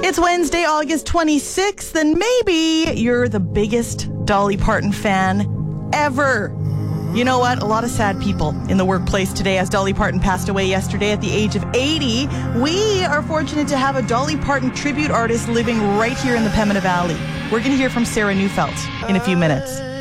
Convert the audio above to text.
It's Wednesday, August 26th, and maybe you're the biggest Dolly Parton fan ever. You know what? A lot of sad people in the workplace today as Dolly Parton passed away yesterday at the age of 80. We are fortunate to have a Dolly Parton tribute artist living right here in the Pembina Valley. We're going to hear from Sarah Neufeld in a few minutes.